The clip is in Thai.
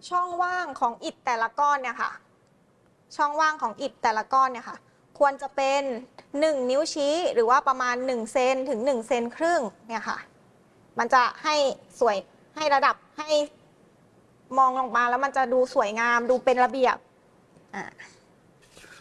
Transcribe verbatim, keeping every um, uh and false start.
ช่องว่างของอิฐแต่ละก้อนเนี่ยค่ะช่องว่างของอิฐแต่ละก้อนเนี่ยค่ะควรจะเป็นหนึ่งนิ้วชี้หรือว่าประมาณหนึ่งเซนถึงหนึ่งเซนครึ่งเนี่ยค่ะมันจะให้สวยให้ระดับให้มองลงมาแล้วมันจะดูสวยงามดูเป็นระเบียบอ่า